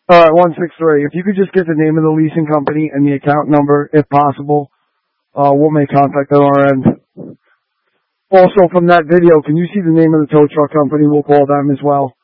Alright, 163. If you could just get the name of the leasing company and the account number, if possible, we'll make contact on our end. Also, from that video, can you see the name of the tow truck company? We'll call them as well.